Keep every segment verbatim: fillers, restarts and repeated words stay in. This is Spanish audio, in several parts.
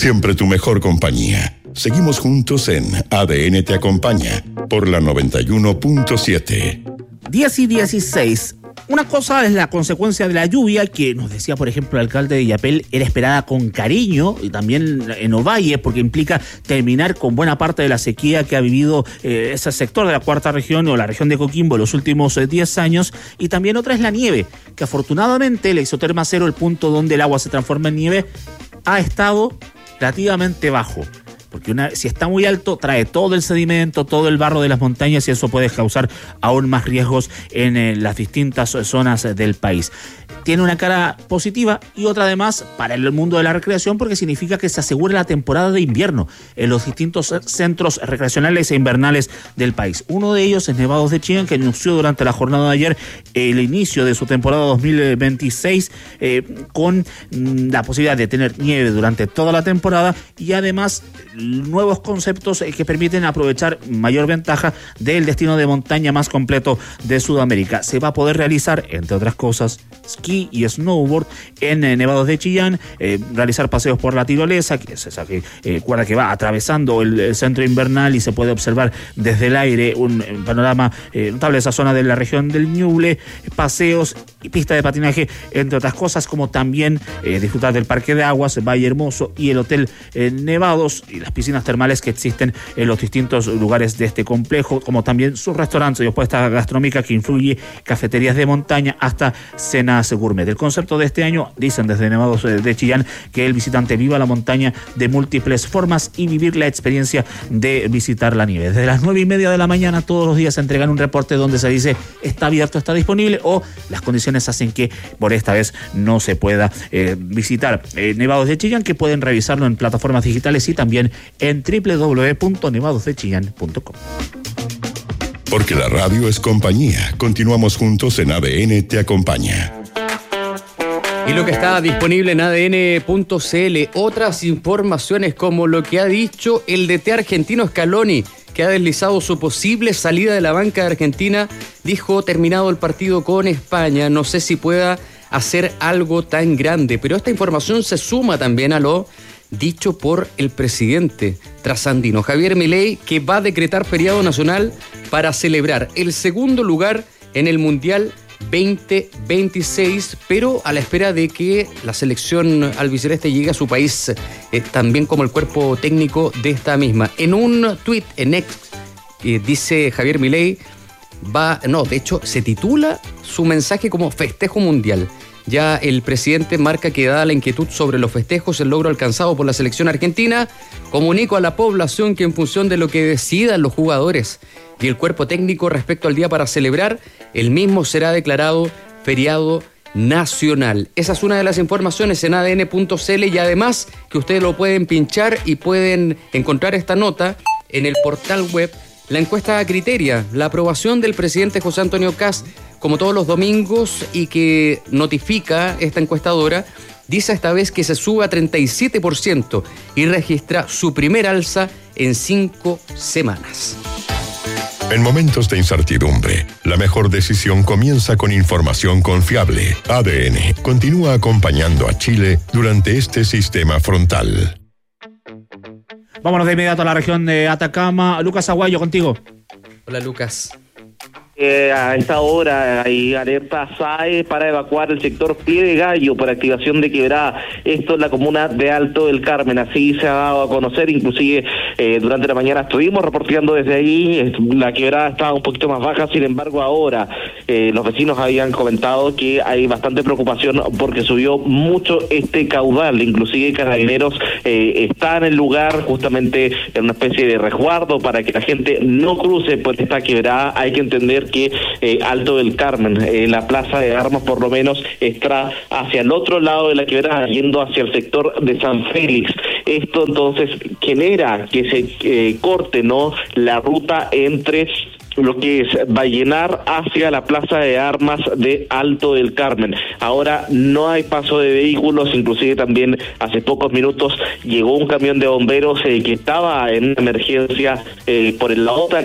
siempre tu mejor compañía. Seguimos juntos en A D N Te Acompaña, por la noventa y uno punto siete. diez y dieciséis. Una cosa es la consecuencia de la lluvia, que nos decía, por ejemplo, el alcalde de Illapel, era esperada con cariño, y también en Ovalle, porque implica terminar con buena parte de la sequía que ha vivido eh, ese sector de la cuarta región o la región de Coquimbo en los últimos eh, diez años. Y también otra es la nieve, que afortunadamente la isoterma cero, el punto donde el agua se transforma en nieve, ha estado relativamente bajo. Porque una, si está muy alto, trae todo el sedimento, todo el barro de las montañas, y eso puede causar aún más riesgos en eh, las distintas zonas eh, del país. Tiene una cara positiva y otra además para el mundo de la recreación, porque significa que se asegura la temporada de invierno en los distintos centros recreacionales e invernales del país. Uno de ellos es Nevados de Chillán, que anunció durante la jornada de ayer el inicio de su temporada dos mil veintiséis eh, con mm, la posibilidad de tener nieve durante toda la temporada, y además nuevos conceptos que permiten aprovechar mayor ventaja del destino de montaña más completo de Sudamérica. Se va a poder realizar, entre otras cosas, esquí y snowboard en eh, Nevados de Chillán, eh, realizar paseos por la tirolesa, que es esa que, eh, cuerda que va atravesando el, el centro invernal, y se puede observar desde el aire un, un panorama eh, notable de esa zona de la región del Ñuble, paseos y pista de patinaje, entre otras cosas, como también eh, disfrutar del parque de aguas, Valle Hermoso y el Hotel eh, Nevados, y las piscinas termales que existen en los distintos lugares de este complejo, como también sus restaurantes y opuesta gastronómica, que incluye cafeterías de montaña hasta cenas gourmet. El concepto de este año, dicen desde Nevados de Chillán, que el visitante viva la montaña de múltiples formas y vivir la experiencia de visitar la nieve. Desde las nueve y media de la mañana todos los días se entregan un reporte donde se dice está abierto, está disponible, o las condiciones hacen que por esta vez no se pueda eh, visitar eh, Nevados de Chillán, que pueden revisarlo en plataformas digitales y también en doble u doble u doble u punto nevados de chillán punto com. Porque la radio es compañía. Continuamos juntos en A D N Te Acompaña. Y lo que está disponible en A D N punto C L, otras informaciones como lo que ha dicho el D T argentino Scaloni, que ha deslizado su posible salida de la banca de Argentina. Dijo, terminado el partido con España, no sé si pueda hacer algo tan grande, pero esta información se suma también a lo dicho por el presidente trasandino Javier Milei, que va a decretar feriado nacional para celebrar el segundo lugar en el Mundial veinte veintiséis, pero a la espera de que la selección albiceleste llegue a su país, eh, también como el cuerpo técnico de esta misma. En un tuit en X, eh, dice Javier Milei, va, no, de hecho se titula su mensaje como festejo mundial. Ya el presidente marca que, dada la inquietud sobre los festejos, el logro alcanzado por la selección argentina, comunico a la población que en función de lo que decidan los jugadores y el cuerpo técnico respecto al día para celebrar, el mismo será declarado feriado nacional. Esa es una de las informaciones en A D N punto C L, y además que ustedes lo pueden pinchar y pueden encontrar esta nota en el portal web. La encuesta Criteria, la aprobación del presidente José Antonio Kast, como todos los domingos, y que notifica esta encuestadora, dice esta vez que se sube a treinta y siete por ciento y registra su primer alza en cinco semanas. En momentos de incertidumbre, la mejor decisión comienza con información confiable. A D N continúa acompañando a Chile durante este sistema frontal. Vámonos de inmediato a la región de Atacama. Lucas Aguayo, contigo. Hola, Lucas. Eh, a esta hora hay alerta S A E para evacuar el sector Pie de Gallo por activación de quebrada. Esto es la comuna de Alto del Carmen, así se ha dado a conocer. Inclusive eh, durante la mañana estuvimos reporteando desde ahí, la quebrada estaba un poquito más baja. Sin embargo, ahora eh, los vecinos habían comentado que hay bastante preocupación porque subió mucho este caudal. Inclusive Carabineros eh, está en el lugar, justamente en una especie de resguardo para que la gente no cruce por esta quebrada. Hay que entender que eh, Alto del Carmen, eh, la plaza de armas por lo menos, está hacia el otro lado de la quebrada, yendo hacia el sector de San Félix. Esto entonces genera que se eh, corte, ¿no?, la ruta entre lo que es Vallenar hacia la plaza de armas de Alto del Carmen. Ahora no hay paso de vehículos, inclusive también hace pocos minutos llegó un camión de bomberos eh, que estaba en emergencia eh, por el, la otra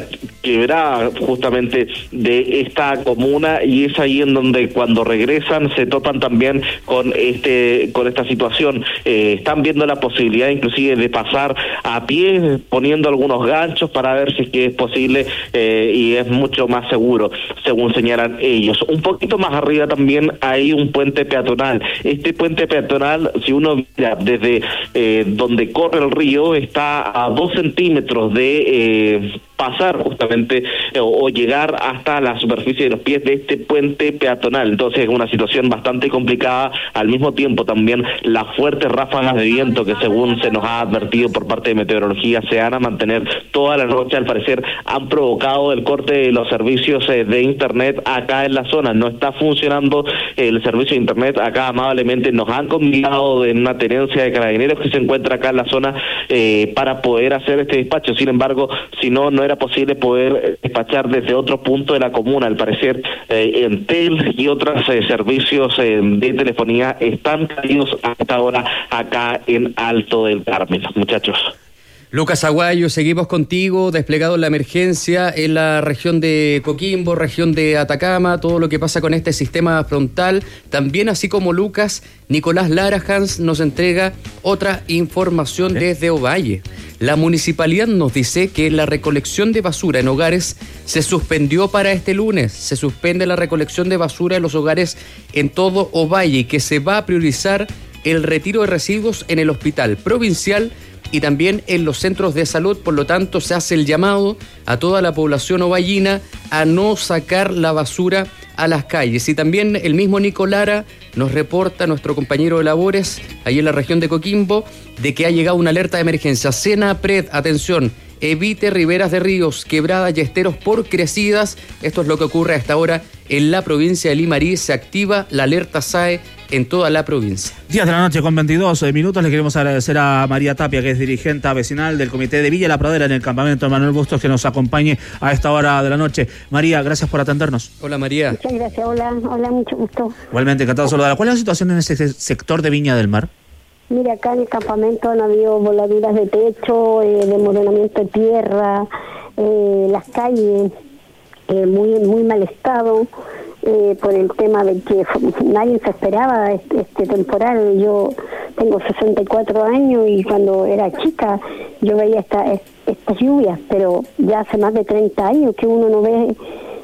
quebrada justamente de esta comuna, y es ahí en donde cuando regresan se topan también con este con esta situación. Eh, están viendo la posibilidad inclusive de pasar a pie, poniendo algunos ganchos para ver si es que es posible eh, y es mucho más seguro, según señalan ellos. Un poquito más arriba también hay un puente peatonal. Este puente peatonal, si uno mira desde eh, donde corre el río, está a dos centímetros de eh, pasar justamente eh, o llegar hasta la superficie de los pies de este puente peatonal. Entonces es una situación bastante complicada. Al mismo tiempo también las fuertes ráfagas de viento que, según se nos ha advertido por parte de meteorología, se van a mantener toda la noche, al parecer han provocado el corte de los servicios eh, de internet acá en la zona. No está funcionando el servicio de internet acá. Amablemente nos han convidado en una tenencia de carabineros que se encuentra acá en la zona eh, para poder hacer este despacho. Sin embargo, si no, no era posible poder despachar desde otro punto de la comuna. Al parecer, eh, Entel y otros eh, servicios eh, de telefonía están caídos hasta ahora acá en Alto del Carmen, muchachos. Lucas Aguayo, seguimos contigo, desplegado en la emergencia en la región de Coquimbo, región de Atacama, todo lo que pasa con este sistema frontal. También, así como Lucas, Nicolás Larajans nos entrega otra información desde Ovalle. La municipalidad nos dice que la recolección de basura en hogares se suspendió para este lunes. Se suspende la recolección de basura en los hogares en todo Ovalle y que se va a priorizar el retiro de residuos en el hospital provincial y también en los centros de salud. Por lo tanto, se hace el llamado a toda la población ovallina a no sacar la basura a las calles. Y también el mismo Nico Lara nos reporta, nuestro compañero de labores, ahí en la región de Coquimbo, de que ha llegado una alerta de emergencia. Senapred, atención, evite riberas de ríos, quebradas y esteros por crecidas. Esto es lo que ocurre a esta hora en la provincia de Limarí. Se activa la alerta S A E en toda la provincia. diez de la noche con veintidós minutos. Le queremos agradecer a María Tapia, que es dirigente vecinal del Comité de Villa La Pradera en el campamento de Manuel Bustos, que nos acompañe a esta hora de la noche. María, gracias por atendernos. Hola, María. Muchas gracias, hola, hola, mucho gusto. Igualmente, encantado de saludar. ¿Cuál es la situación en este sector de Viña del Mar? Mira, acá en el campamento han habido voladuras de techo, eh, desmoronamiento de tierra, eh, las calles eh, muy muy mal estado, eh, por el tema de que nadie se esperaba este, este temporal. Yo tengo sesenta y cuatro años y cuando era chica yo veía esta, estas lluvias, pero ya hace más de treinta años que uno no ve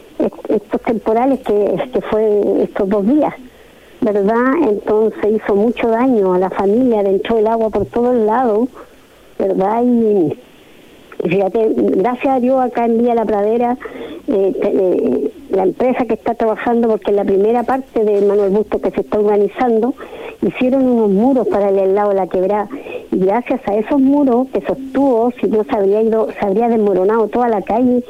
estos temporales que, que fue estos dos días, ¿verdad? Entonces hizo mucho daño a la familia, le entró el agua por todos lados, ¿verdad? Y, y fíjate, gracias a Dios acá en Villa La Pradera, eh, eh, la empresa que está trabajando, porque en la primera parte de Manuel Bustos que se está organizando, hicieron unos muros para el lado de la quebrada, y gracias a esos muros que sostuvo, si no se habría ido, se habría desmoronado toda la calle,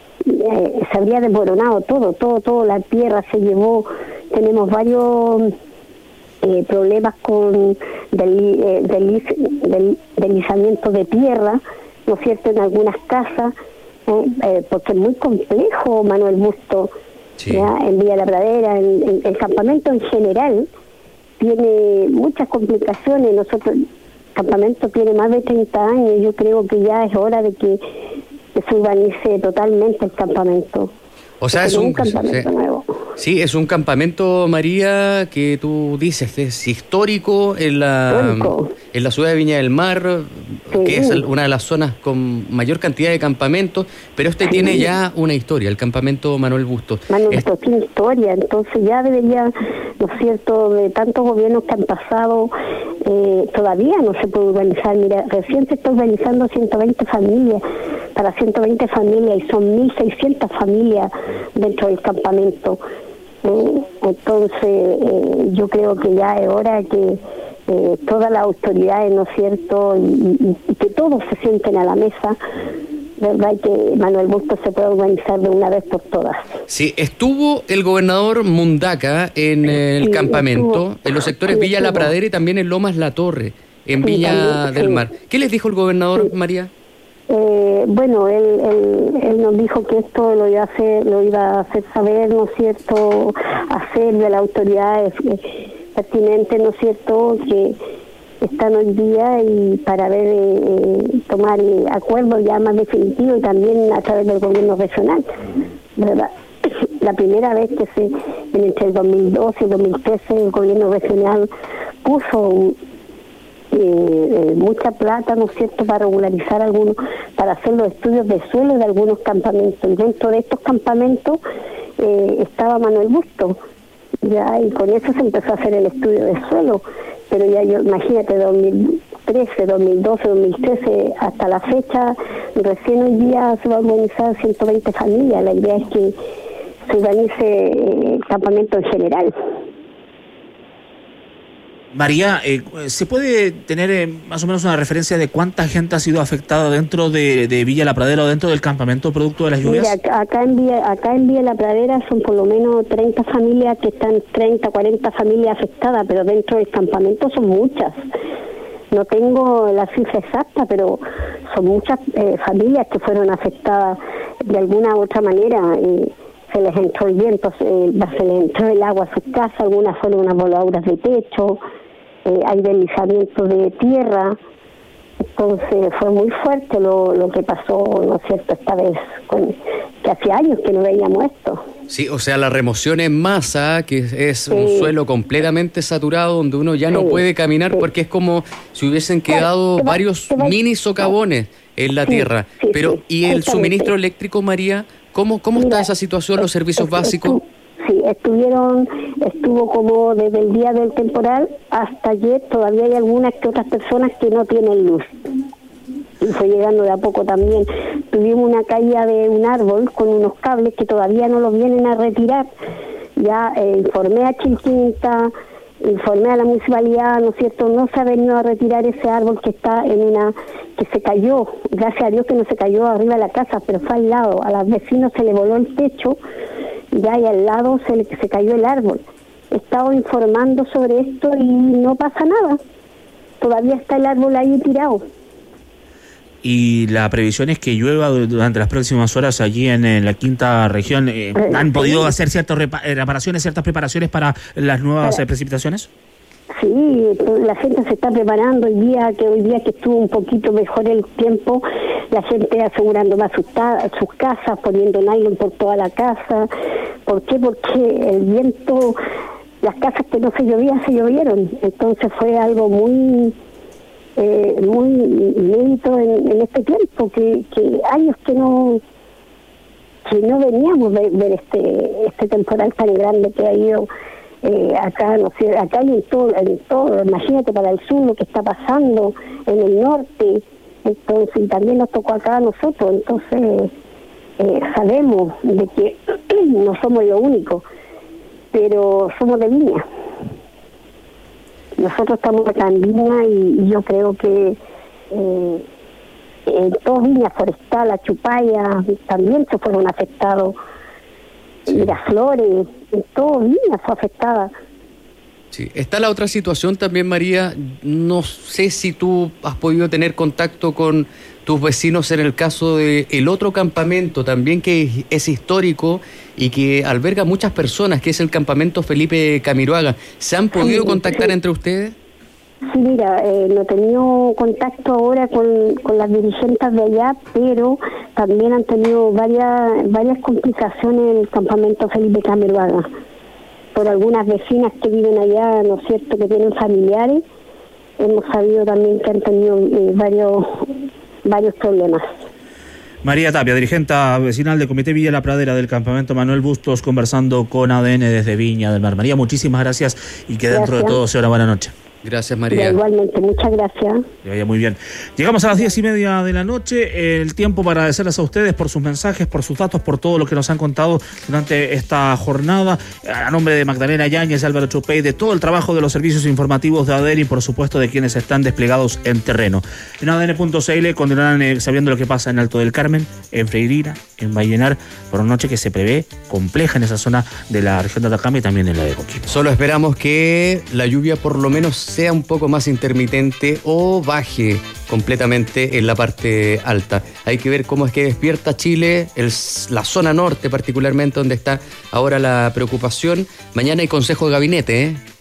eh, se habría desmoronado todo, todo, todo, la tierra se llevó. Tenemos varios eh, problemas con del, eh, del, del, deslizamiento de tierra, ¿no es cierto?, en algunas casas, eh, eh, porque es muy complejo, Manuel Bustos, sí. ¿Ya? En Villa La Pradera, en, en, el campamento en general tiene muchas complicaciones. Nosotros, el campamento tiene más de treinta años, yo creo que ya es hora de que, que se urbanice totalmente el campamento. O sea, es un, un campamento sí, nuevo. Sí, es un campamento, María, que tú dices, es histórico en la, histórico. en la ciudad de Viña del Mar, sí. que es una de las zonas con mayor cantidad de campamentos, pero este sí. tiene ya una historia, el campamento Manuel Bustos. Manuel Bustos tiene historia, entonces ya debería, ¿no es cierto?, de tantos gobiernos que han pasado, eh, todavía no se puede urbanizar. Mira, recién se está urbanizando ciento veinte familias, para ciento veinte familias, y son mil seiscientas familias dentro del campamento. Eh, entonces, eh, yo creo que ya es hora que eh, todas las autoridades, ¿no es cierto?, y, y, y que todos se sienten a la mesa, ¿verdad?, y que Manuel Bustos se pueda organizar de una vez por todas. Sí, estuvo el gobernador Mundaca en el sí, campamento, estuvo, en los sectores sí, Villa estuvo. La Pradera y también en Lomas La Torre, en sí, Viña también, del sí. Mar. ¿Qué les dijo el gobernador, sí. María? Eh, bueno, él, él, él nos dijo que esto lo iba a hacer, lo iba a hacer saber, ¿no es cierto?, hacer de las autoridades pertinentes, ¿no es cierto?, que, están hoy día y para ver eh, tomar eh, acuerdos ya más definitivos y también a través del gobierno regional, ¿verdad? La primera vez que se, entre el dos mil doce y dos mil trece, el gobierno regional puso eh, eh, mucha plata, ¿no es cierto?, para regularizar algunos, para hacer los estudios de suelo de algunos campamentos. Y dentro de estos campamentos eh, estaba Manuel Bustos, ya, y con eso se empezó a hacer el estudio de suelo. Pero ya yo, imagínate, dos mil trece, dos mil doce, dos mil trece, hasta la fecha, recién hoy día se va a organizar ciento veinte familias. La idea es que se organice el campamento en general. María, eh, ¿se puede tener eh, más o menos una referencia de cuánta gente ha sido afectada dentro de, de Villa La Pradera o dentro del campamento producto de las lluvias? Mira, acá en Villa, acá en Villa La Pradera son por lo menos treinta familias que están, treinta, cuarenta familias afectadas, pero dentro del campamento son muchas. No tengo la cifra exacta, pero son muchas eh, familias que fueron afectadas de alguna u otra manera. Eh, se les entró el viento, se, se les entró el agua a sus casas, algunas fueron unas voladuras de techo, eh, hay deslizamientos de tierra. Entonces fue muy fuerte lo, lo que pasó, ¿no es cierto?, esta vez, con, que hace años que no veíamos esto. Sí, o sea, la remoción en masa, que es sí. un suelo completamente saturado donde uno ya sí. no puede caminar sí. porque es como si hubiesen quedado claro, varios va, mini socavones en la sí, tierra. Sí, Pero, sí, ¿y el suministro eléctrico, María? ¿Cómo, cómo Mira, está esa situación, los servicios estu- básicos? Estu- sí, estuvieron, estuvo como desde el día del temporal hasta ayer, todavía hay algunas que otras personas que no tienen luz. Y fue llegando de a poco también. Tuvimos una caída de un árbol con unos cables que todavía no los vienen a retirar. Ya eh, informé a Chilquinta, informé a la municipalidad, ¿no es cierto? No se ha venido a retirar ese árbol que está en una, que se cayó, gracias a Dios que no se cayó arriba de la casa, pero fue al lado, a los vecinos se le voló el techo, ya, y al lado se le se cayó el árbol. He estado informando sobre esto y no pasa nada, todavía está el árbol ahí tirado. Y la previsión es que llueva durante las próximas horas allí en, en la quinta región. Eh, ¿Han sí. podido hacer ciertas repa- reparaciones, ciertas preparaciones para las nuevas eh, precipitaciones? Sí, la gente se está preparando hoy día, que hoy día que estuvo un poquito mejor el tiempo, la gente asegurando más sus, ta- sus casas, poniendo nylon por toda la casa. ¿Por qué? Porque el viento, las casas que no se llovían, se llovieron. Entonces fue algo muy... Eh, muy inédito en, en este tiempo, que, que años que no que no veníamos de ver este este temporal tan grande que ha ido eh, acá, no sé, acá y en todo, en todo, imagínate para el sur lo que está pasando, en el norte. Entonces, y también nos tocó acá a nosotros, entonces eh, sabemos de que no somos lo único, pero somos de Viña. Nosotros estamos acá en Viña y, y yo creo que eh, en todas Viña Forestal, Achupaya, también se fueron afectados, sí. Miraflores, en todo Viña fue afectada. Sí, está la otra situación también, María, no sé si tú has podido tener contacto con tus vecinos en el caso de el otro campamento también que es histórico y que alberga muchas personas, que es el campamento Felipe Camiroaga. ¿Se han podido sí, contactar sí. entre ustedes? Sí, mira, eh, no he tenido contacto ahora con, con las dirigentes de allá, pero también han tenido varias varias complicaciones en el campamento Felipe Camiroaga, por algunas vecinas que viven allá, ¿no es cierto?, que tienen familiares. Hemos sabido también que han tenido eh, varios varios problemas. María Tapia, dirigente vecinal del Comité Villa La Pradera del Campamento Manuel Bustos, conversando con A D N desde Viña del Mar. María, muchísimas gracias y que dentro gracias. de todo sea una buena noche. Gracias, María. Ya, igualmente, muchas gracias. Que vaya muy bien. Llegamos a las diez y media de la noche. El tiempo para agradecerles a ustedes por sus mensajes, por sus datos, por todo lo que nos han contado durante esta jornada. A nombre de Magdalena Yáñez, Álvaro Chupey, de todo el trabajo de los servicios informativos de A D N y, por supuesto, de quienes están desplegados en terreno. En A D N punto C L continuarán eh, sabiendo lo que pasa en Alto del Carmen, en Freirina, en Vallenar, por una noche que se prevé compleja en esa zona de la región de Atacama y también en la de Coquimbo. Solo esperamos que la lluvia por lo menos sea un poco más intermitente o baje completamente en la parte alta. Hay que ver cómo es que despierta Chile, el, la zona norte particularmente, donde está ahora la preocupación. Mañana hay consejo de gabinete, ¿eh?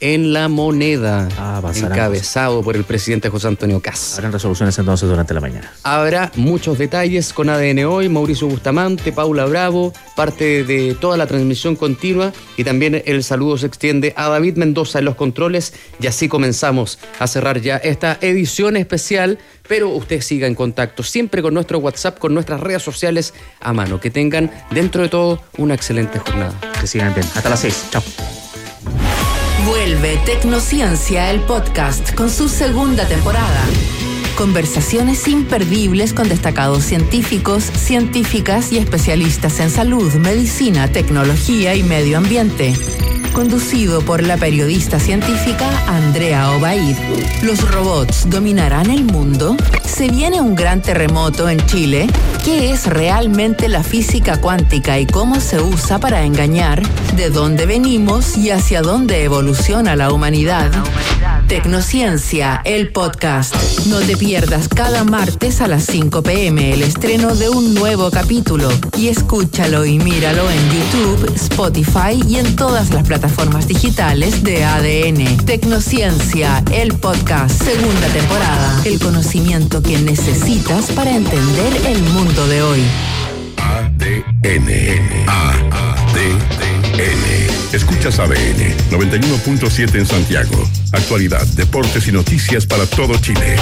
en La Moneda, Ah, pasarán encabezado por el presidente José Antonio Kast. Habrán resoluciones entonces durante la mañana. Habrá muchos detalles con A D N Hoy, Mauricio Bustamante, Paula Bravo, parte de toda la transmisión continua, y también el saludo se extiende a David Mendoza en los controles, y así comenzamos a cerrar ya esta edición especial, pero usted siga en contacto siempre con nuestro WhatsApp, con nuestras redes sociales a mano. Que tengan, dentro de todo, una excelente jornada. Que sigan bien. Hasta las seis. Chao. Vuelve Tecnociencia, el podcast, con su segunda temporada. Conversaciones imperdibles con destacados científicos, científicas y especialistas en salud, medicina, tecnología y medio ambiente. Conducido por la periodista científica Andrea Obaid. ¿Los robots dominarán el mundo? ¿Se viene un gran terremoto en Chile? ¿Qué es realmente la física cuántica y cómo se usa para engañar? ¿De dónde venimos y hacia dónde evoluciona la humanidad? Tecnociencia, el podcast. No te pierdas cada martes a las cinco pm el estreno de un nuevo capítulo, y escúchalo y míralo en YouTube, Spotify y en todas las plataformas digitales de A D N. Tecnociencia, el podcast, segunda temporada. El conocimiento que necesitas para entender el mundo de hoy. A D N. A D N. Escuchas A D N noventa y uno punto siete en Santiago. Actualidad, deportes y noticias para todo Chile.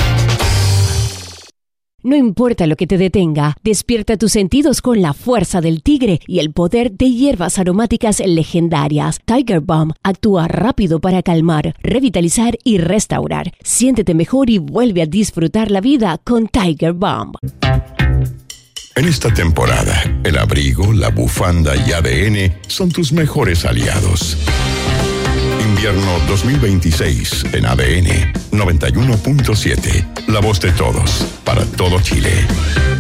No importa lo que te detenga, despierta tus sentidos con la fuerza del tigre y el poder de hierbas aromáticas legendarias. Tiger Balm actúa rápido para calmar, revitalizar y restaurar. Siéntete mejor y vuelve a disfrutar la vida con Tiger Balm. En esta temporada, el abrigo, la bufanda y A D N son tus mejores aliados. Invierno dos mil veintiséis en A D N noventa y uno punto siete. La voz de todos, para todo Chile.